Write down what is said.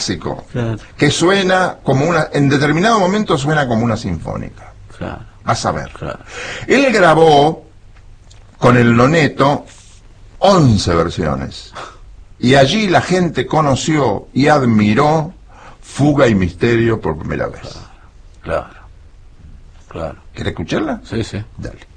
clásico, Claro, que suena como una, en determinado momento suena como una sinfónica. claro, Vas a ver. claro. Él grabó con el Noneto 11 versiones. Y allí la gente conoció y admiró Fuga y Misterio por primera vez. Claro, claro. ¿Querés escucharla? Sí, sí. Dale.